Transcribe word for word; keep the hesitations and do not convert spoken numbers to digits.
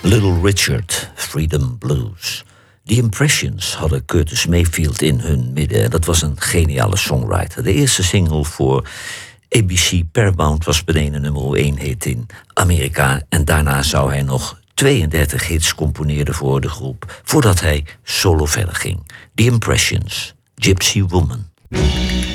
Little Richard, Freedom Blues. The Impressions hadden Curtis Mayfield in hun midden. En dat was een geniale songwriter. De eerste single voor A B C Paramount was meteen een nummer één hit in Amerika. En daarna zou hij nog tweeëndertig hits componeren voor de groep, voordat hij solo verder ging. The Impressions, Gypsy Woman.